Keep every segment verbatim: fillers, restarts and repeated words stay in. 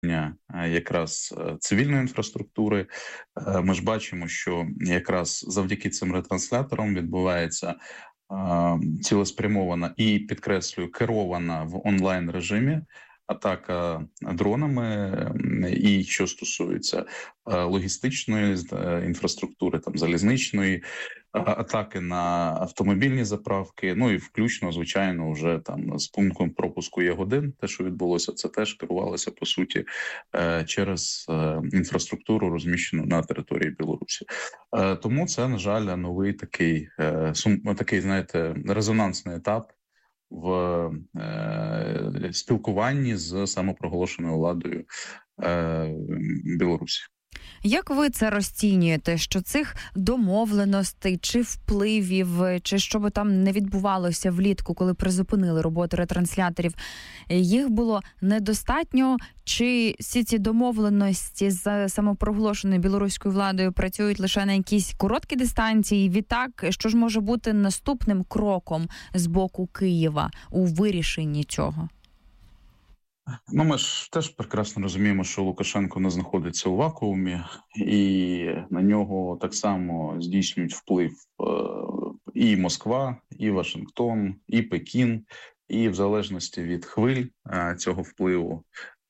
якраз цивільної інфраструктури. Ми ж бачимо, що якраз завдяки цим ретрансляторам відбувається цілеспрямована і, підкреслюю, керована в онлайн-режимі атака дронами, і що стосується логістичної інфраструктури, там залізничної, атаки на автомобільні заправки, ну і включно, звичайно, вже там з пунктом пропуску Ягодин, те, що відбулося, це теж керувалося, по суті, через інфраструктуру, розміщену на території Білорусі. Тому це, на жаль, новий такий, такий, знаєте, резонансний етап в е, спілкуванні з самопроголошеною владою е, Білорусі. Як ви це розцінюєте, що цих домовленостей, чи впливів, чи що би там не відбувалося влітку, коли призупинили роботу ретрансляторів, їх було недостатньо? Чи всі ці домовленості з самопроголошеною білоруською владою працюють лише на якісь короткі дистанції? Відтак, що ж може бути наступним кроком з боку Києва у вирішенні цього? Ну, ми ж теж прекрасно розуміємо, що Лукашенко не знаходиться у вакуумі, і на нього так само здійснюють вплив і Москва, і Вашингтон, і Пекін, і в залежності від хвиль цього впливу,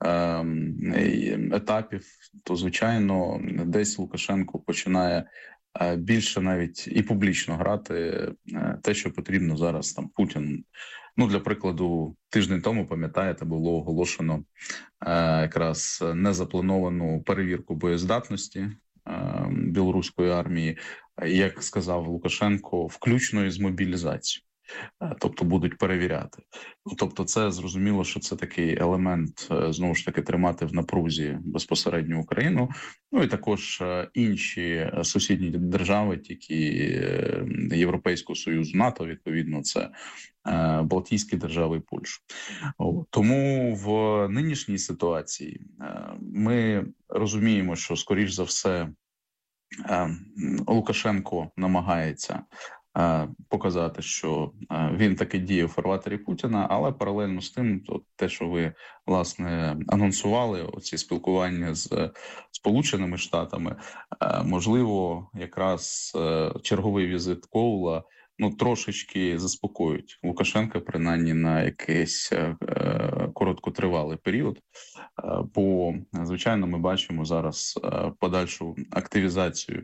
етапів, то, звичайно, десь Лукашенко починає більше навіть і публічно грати те, що потрібно зараз там Путін. Ну, для прикладу, тиждень тому, пам'ятаєте, було оголошено е, якраз незаплановану перевірку боєздатності е, білоруської армії, як сказав Лукашенко, включно із мобілізацією. Тобто будуть перевіряти. Тобто це зрозуміло, що це такий елемент, знову ж таки, тримати в напрузі безпосередньо Україну. Ну і також інші сусідні держави, тільки Європейського Союзу, НАТО, відповідно, це Балтійські держави і Польща. Тому в нинішній ситуації ми розуміємо, що, скоріш за все, Лукашенко намагається показати, що він таки діє в фарватері Путіна, але паралельно з тим, то те, що ви, власне, анонсували, оці спілкування з Сполученими Штатами, можливо, якраз черговий візит Коула, ну, трошечки заспокоюють Лукашенка, принаймні на якийсь короткотривалий період, бо, звичайно, ми бачимо зараз подальшу активізацію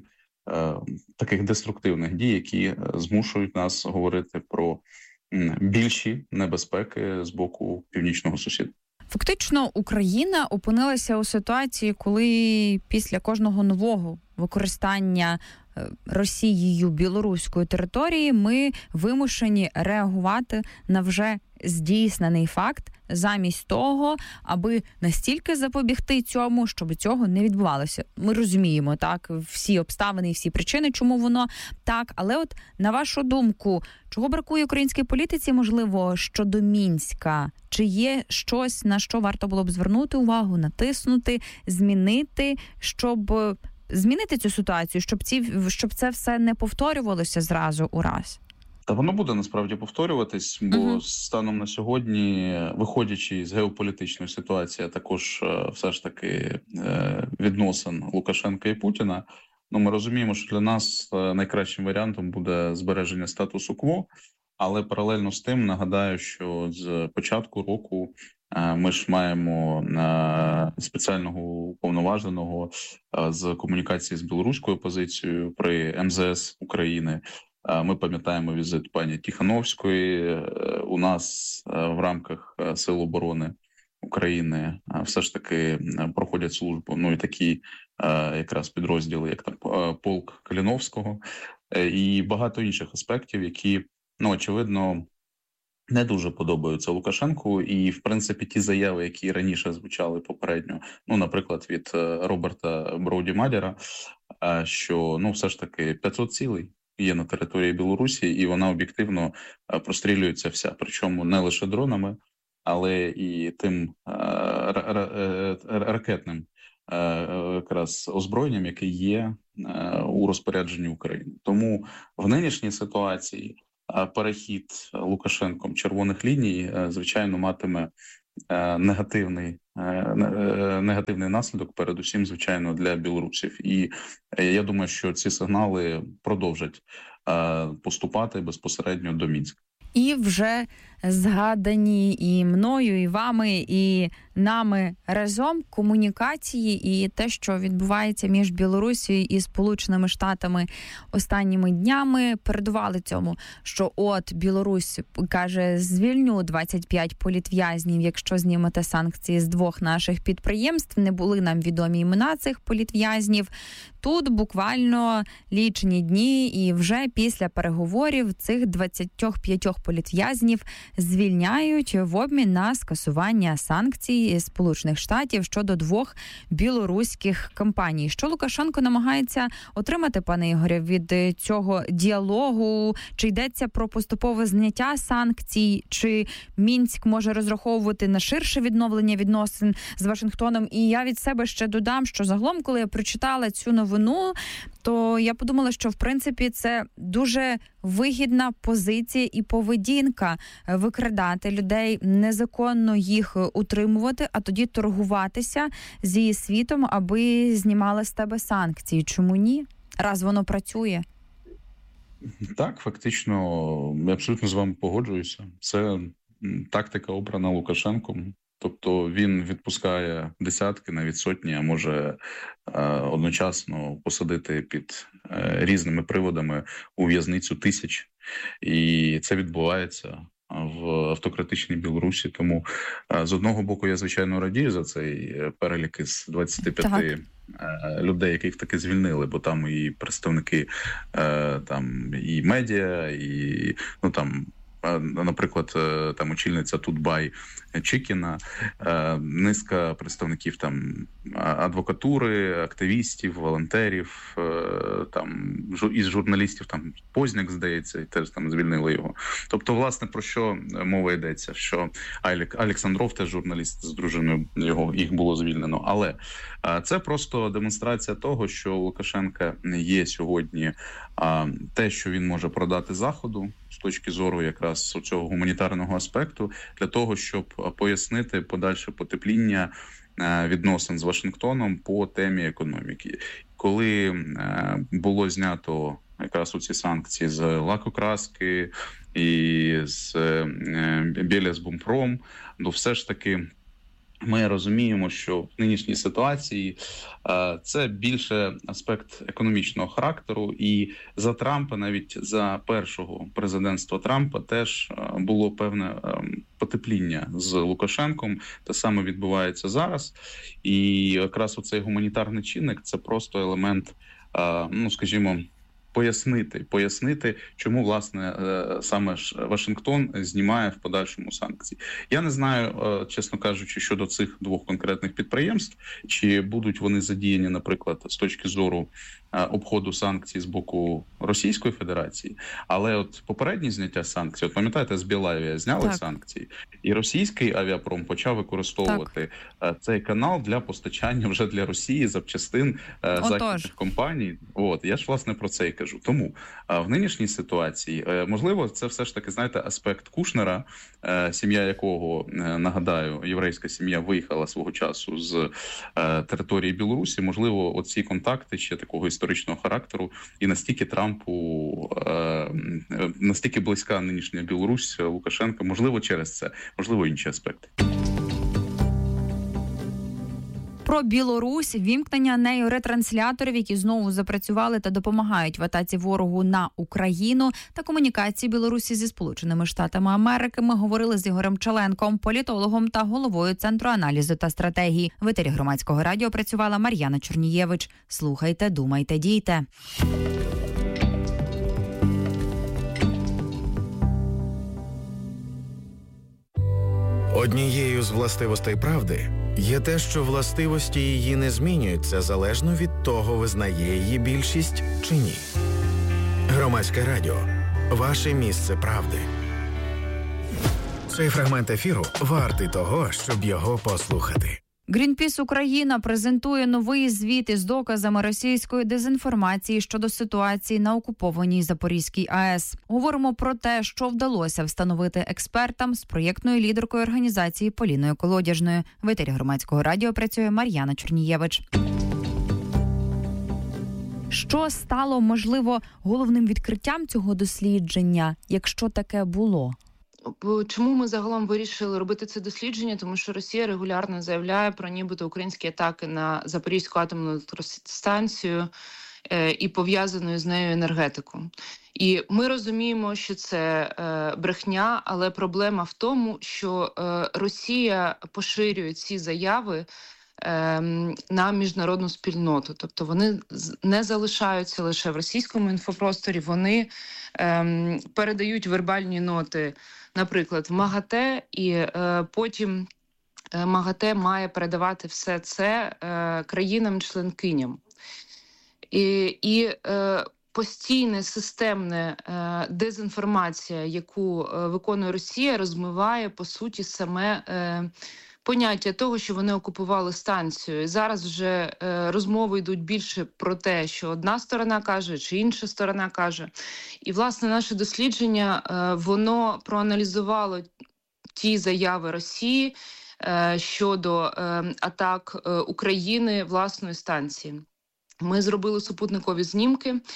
таких деструктивних дій, які змушують нас говорити про більші небезпеки з боку північного сусіда. Фактично, Україна опинилася у ситуації, коли після кожного нового використання Росією білоруської території ми вимушені реагувати на вже здійснений факт, замість того, аби настільки запобігти цьому, щоб цього не відбувалося. Ми розуміємо, так, всі обставини і всі причини, чому воно так, але от, на вашу думку, чого бракує українській політиці, можливо, щодо Мінська? Чи є щось, на що варто було б звернути увагу, натиснути, змінити, щоб змінити цю ситуацію, щоб ці, щоб це все не повторювалося зразу у раз? Та воно буде насправді повторюватись, бо uh-huh. станом на сьогодні, виходячи з геополітичної ситуації, а також все ж таки відносин Лукашенка і Путіна, ну ми розуміємо, що для нас найкращим варіантом буде збереження статусу кво, але паралельно з тим нагадаю, що з початку року ми ж маємо спеціального уповноваженого з комунікації з білоруською опозицією при ем зе ес України. Ми пам'ятаємо візит пані Тихановської у нас в рамках Сил оборони України. Все ж таки проходять службу, ну і такі якраз підрозділи, як там полк Каліновського, і багато інших аспектів, які, ну, очевидно, не дуже подобаються Лукашенку. І, в принципі, ті заяви, які раніше звучали попередньо, ну, наприклад, від Роберта Броуді-Мадера, що, ну, все ж таки п'ятсот цілей є на території Білорусі, і вона об'єктивно прострілюється вся. Причому не лише дронами, але і тим ракетним якраз озброєнням, яке є у розпорядженні України. Тому в нинішній ситуації перехід Лукашенком червоних ліній, звичайно, матиме негативний негативний наслідок, передусім, звичайно, для білорусів. І я думаю, що ці сигнали продовжать поступати безпосередньо до Мінська. І вже згадані і мною, і вами, і нами разом комунікації і те, що відбувається між Білорусією і Сполученими Штатами останніми днями, передували цьому, що от Білорусь каже, звільню двадцять п'ять політв'язнів, якщо знімете санкції з двох наших підприємств. Не були нам відомі імена цих політв'язнів. Тут буквально лічені дні, і вже після переговорів цих двадцять п'ять політв'язнів звільняють в обмін на скасування санкцій Сполучених Штатів щодо двох білоруських компаній. Що Лукашенко намагається отримати, пане Ігорю, від цього діалогу? Чи йдеться про поступове зняття санкцій? Чи Мінськ може розраховувати на ширше відновлення відносин з Вашингтоном? І я від себе ще додам, що загалом, коли я прочитала цю новину, то я подумала, що в принципі це дуже вигідна позиція і поведінка викрадати людей, незаконно їх утримувати, а тоді торгуватися зі світом, аби знімали з тебе санкції. Чому ні? Раз воно працює. Так, фактично, я абсолютно з вами погоджуюся. Це тактика, обрана Лукашенком. Тобто він відпускає десятки, навіть сотні, а може одночасно посадити під різними приводами у в'язницю тисяч. І це відбувається в автократичній Білорусі. Тому з одного боку я, звичайно, радію за цей перелік із двадцяти п'яти так. людей, яких таки звільнили, бо там і представники там і медіа, і ну там. Наприклад, там очільниця Тутбай Чикіна, низка представників там адвокатури, активістів, волонтерів, там із журналістів, там Позняк, здається, і теж там звільнили його. Тобто, власне, про що мова йдеться? Що Олександров, теж журналіст з дружиною, його їх було звільнено. Але це просто демонстрація того, що у Лукашенка є сьогодні те, що він може продати Заходу з точки зору якраз цього гуманітарного аспекту, для того, щоб пояснити подальше потепління відносин з Вашингтоном по темі економіки. Коли було знято якраз оці санкції з лакокраски і з Белязбумпром, то все ж таки ми розуміємо, що в нинішній ситуації це більше аспект економічного характеру, і за Трампа, навіть за першого президентства Трампа, теж було певне потепління з Лукашенком, те саме відбувається зараз. І якраз оцей гуманітарний чинник – це просто елемент, ну, скажімо, Пояснити, пояснити, чому, власне, саме Вашингтон знімає в подальшому санкції. Я не знаю, чесно кажучи, щодо цих двох конкретних підприємств, чи будуть вони задіяні, наприклад, з точки зору обходу санкцій з боку Російської Федерації. Але от попереднє зняття санкцій, от пам'ятаєте, з Білавія зняли так. санкції, і російський авіапром почав використовувати так. цей канал для постачання вже для Росії запчастин Отож. західних компаній. От, я ж, власне, про це і кажу. Тому в нинішній ситуації, можливо, це все ж таки, знаєте, аспект Кушнера, сім'я якого, нагадаю, єврейська сім'я виїхала свого часу з території Білорусі. Можливо, оці контакти ще такого історичного характеру, і настільки Трампу, настільки близька нинішня Білорусь Лукашенка, можливо, через це, можливо, інші аспекти. Про Білорусь, вімкнення нею ретрансляторів, які знову запрацювали та допомагають в атаці ворогу на Україну, та комунікації Білорусі зі Сполученими Штатами Америки ми говорили з Ігорем Чаленком, політологом та головою Центру аналізу та стратегії. В етері Громадського радіо працювала Мар'яна Чорнієвич. Слухайте, думайте, дійте. Однією з властивостей правди є те, що властивості її не змінюються залежно від того, визнає її більшість чи ні. Громадське радіо – ваше місце правди. Цей фрагмент ефіру вартий того, щоб його послухати. Greenpeace Україна презентує новий звіт із доказами російської дезінформації щодо ситуації на окупованій Запорізькій АЕС. Говоримо про те, що вдалося встановити експертам з проєктною лідеркою організації Поліною Колодяжною. В етері Громадського радіо працює Мар'яна Чорнієвич. Що стало, можливо, головним відкриттям цього дослідження, якщо таке було? Чому ми загалом вирішили робити це дослідження? Тому що Росія регулярно заявляє про нібито українські атаки на Запорізьку атомну електростанцію і пов'язану з нею енергетику. І ми розуміємо, що це брехня, але проблема в тому, що Росія поширює ці заяви на міжнародну спільноту. Тобто вони не залишаються лише в російському інфопросторі, вони ем, передають вербальні ноти, наприклад, в МАГАТЕ, і е, потім е, МАГАТЕ має передавати все це е, країнам-членкиням. І, і е, постійна системна е, дезінформація, яку е, виконує Росія, розмиває, по суті, саме е, поняття того, що вони окупували станцію. І зараз вже е, розмови йдуть більше про те, що одна сторона каже, чи інша сторона каже. І, власне, наше дослідження, е, воно проаналізувало ті заяви Росії е, щодо е, атак е, України власної станції. Ми зробили супутникові знімки е,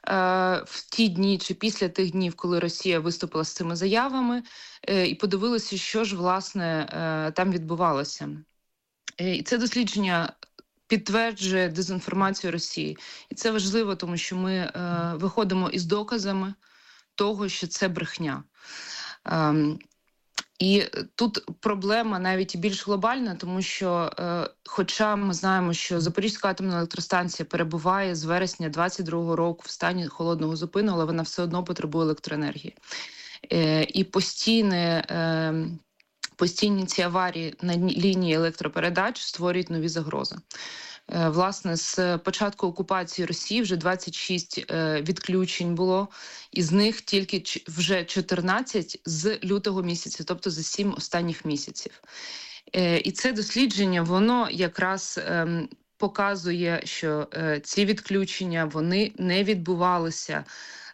в ті дні чи після тих днів, коли Росія виступила з цими заявами, е, і подивилися, що ж, власне, е, там відбувалося. Е, і це дослідження підтверджує дезінформацію Росії. І це важливо, тому що ми е, виходимо із доказами того, що це брехня. Е, І тут проблема навіть більш глобальна, тому що, е, хоча ми знаємо, що Запорізька атомна електростанція перебуває з вересня двадцять другого року в стані холодного зупину, але вона все одно потребує електроенергії. Е, і постійне, е, постійні ці аварії на лінії електропередач створюють нові загрози. Власне, з початку окупації Росії вже двадцять шість е, відключень було, із них тільки вже чотирнадцять з лютого місяця, тобто за сім останніх місяців. Е, і це дослідження, воно якраз е, показує, що е, ці відключення, вони не відбувалися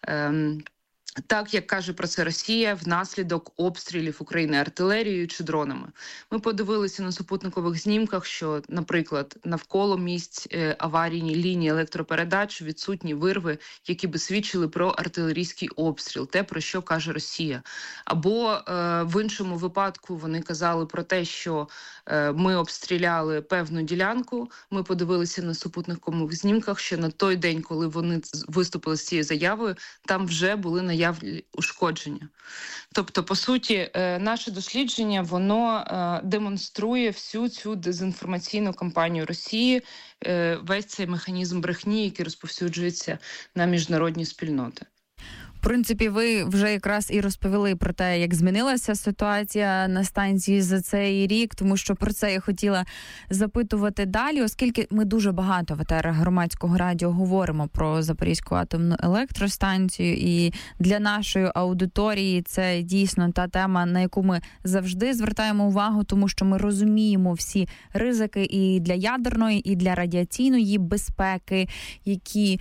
е, так, як каже про це Росія, внаслідок обстрілів України артилерією чи дронами. Ми подивилися на супутникових знімках, що, наприклад, навколо місць е, аварійні лінії електропередач відсутні вирви, які би свідчили про артилерійський обстріл, те, про що каже Росія. Або е, в іншому випадку вони казали про те, що е, ми обстріляли певну ділянку. Ми подивилися на супутникових знімках, що на той день, коли вони виступили з цією заявою, там вже були наявні ушкодження. Тобто, по суті, наше дослідження, воно демонструє всю цю дезінформаційну кампанію Росії, весь цей механізм брехні, який розповсюджується на міжнародні спільноти. В принципі, ви вже якраз і розповіли про те, як змінилася ситуація на станції за цей рік, тому що про це я хотіла запитувати далі, оскільки ми дуже багато в етерах Громадського радіо говоримо про Запорізьку атомну електростанцію, і для нашої аудиторії це дійсно та тема, на яку ми завжди звертаємо увагу, тому що ми розуміємо всі ризики і для ядерної, і для радіаційної безпеки, які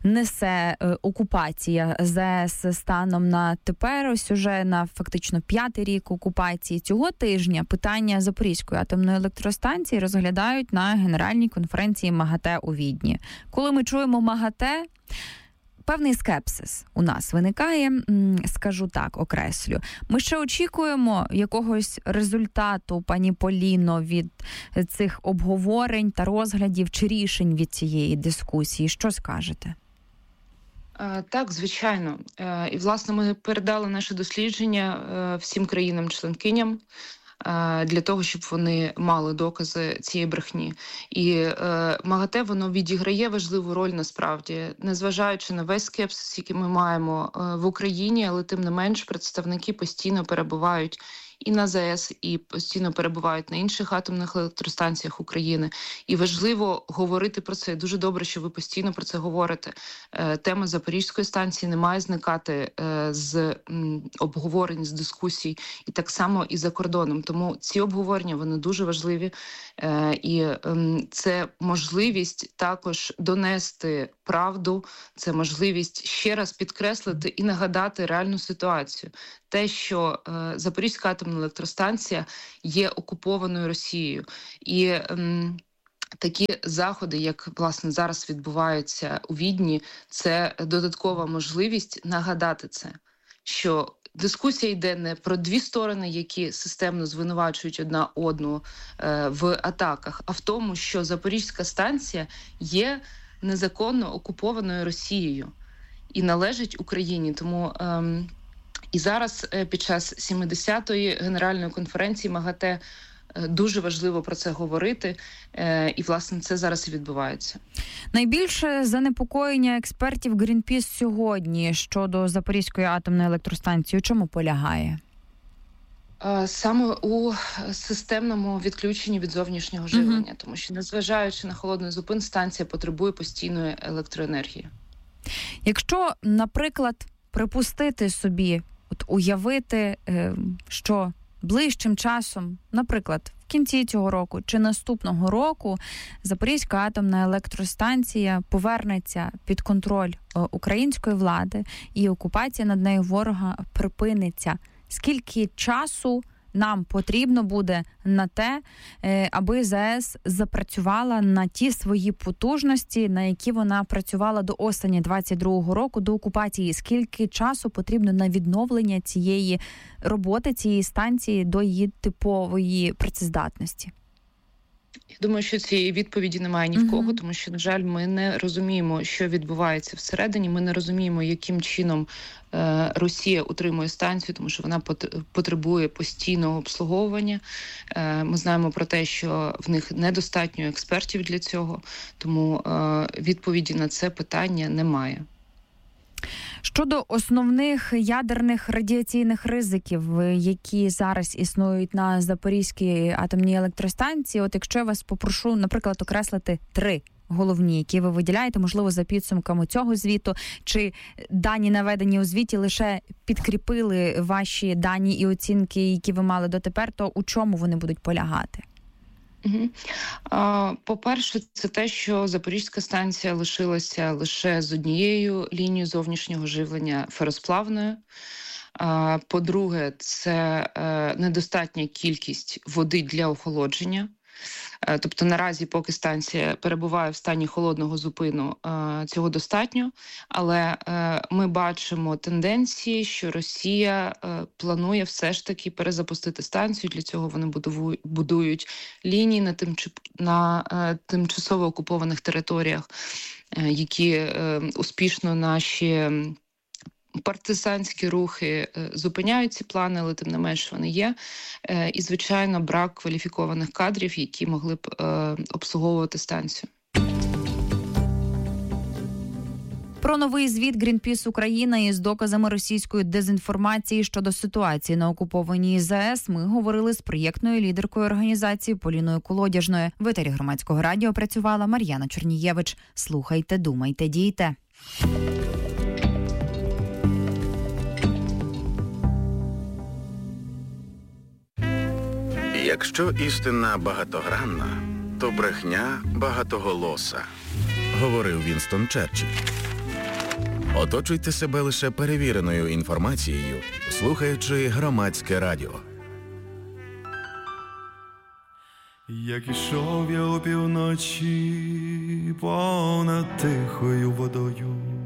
несе е, окупація ЗАЕС станом на тепер, ось уже на фактично п'ятий рік окупації. Цього тижня питання Запорізької атомної електростанції розглядають на Генеральній конференції МАГАТЕ у Відні. Коли ми чуємо МАГАТЕ, певний скепсис у нас виникає, скажу так, окреслю. Ми ще очікуємо якогось результату, пані Поліно, від цих обговорень та розглядів чи рішень від цієї дискусії. Що скажете? Так, звичайно. І, власне, ми передали наше дослідження всім країнам-членкиням для того, щоб вони мали докази цієї брехні. І МАГАТЕ, воно відіграє важливу роль насправді, незважаючи на весь скепсис, який ми маємо в Україні, але тим не менш представники постійно перебувають і на ЗАЕС, і постійно перебувають на інших атомних електростанціях України. І важливо говорити про це. Дуже добре, що ви постійно про це говорите. Тема Запорізької станції не має зникати з обговорень, з дискусій, і так само і за кордоном. Тому ці обговорення, вони дуже важливі. І це можливість також донести правду, це можливість ще раз підкреслити і нагадати реальну ситуацію. Те, що е, Запорізька атомна електростанція є окупованою Росією. І е, такі заходи, як, власне, зараз відбуваються у Відні, це додаткова можливість нагадати це, що дискусія йде не про дві сторони, які системно звинувачують одна одну е, в атаках, а в тому, що Запорізька станція є незаконно окупованою Росією і належить Україні. Тому ем, і зараз е, під час сімдесятої Генеральної конференції МАГАТЕ е, дуже важливо про це говорити, е, і, власне, це зараз і відбувається. Найбільше занепокоєння експертів Greenpeace сьогодні щодо Запорізької атомної електростанції у чому полягає? Саме у системному відключенні від зовнішнього живлення, uh-huh. тому що, незважаючи на холодний зупин, станція потребує постійної електроенергії. Якщо, наприклад, припустити собі, от уявити, що ближчим часом, наприклад, в кінці цього року чи наступного року Запорізька атомна електростанція повернеться під контроль української влади і окупація над нею ворога припиниться. Скільки часу нам потрібно буде на те, аби ЗАЕС запрацювала на ті свої потужності, на які вона працювала до осені двадцять другого року, до окупації? Скільки часу потрібно на відновлення цієї роботи, цієї станції до її типової працездатності? Я думаю, що цієї відповіді немає ні в кого, тому що, на жаль, ми не розуміємо, що відбувається всередині, ми не розуміємо, яким чином е, Росія утримує станцію, тому що вона потребує постійного обслуговування. Е, ми знаємо про те, що в них недостатньо експертів для цього, тому е, відповіді на це питання немає. Щодо основних ядерних радіаційних ризиків, які зараз існують на Запорізькій атомній електростанції, от якщо я вас попрошу, наприклад, окреслити три головні, які ви виділяєте, можливо, за підсумками цього звіту, чи дані, наведені у звіті, лише підкріпили ваші дані і оцінки, які ви мали дотепер, то у чому вони будуть полягати? Угу. А, по-перше, це те, що Запорізька станція лишилася лише з однією лінією зовнішнього живлення феросплавною. А, по-друге, це е, недостатня кількість води для охолодження. Тобто наразі, поки станція перебуває в стані холодного зупину, цього достатньо, але ми бачимо тенденції, що Росія планує все ж таки перезапустити станцію. Для цього вони будують лінії на, тимч... на тимчасово окупованих територіях, які успішно наші партизанські рухи зупиняють ці плани, але тим не менш вони є. І, звичайно, брак кваліфікованих кадрів, які могли б обслуговувати станцію. Про новий звіт Greenpeace Україна із доказами російської дезінформації щодо ситуації на окупованій ЗАЕС ми говорили з проєктною лідеркою організації Поліною Колодяжною. В етері Громадського радіо працювала Мар'яна Чернієвич. Слухайте, думайте, дійте. Якщо істина багатогранна, то брехня багатоголоса, говорив Вінстон Черчилль. Оточуйте себе лише перевіреною інформацією, слухаючи Громадське радіо. Як ішов я опівночі понад тихою водою,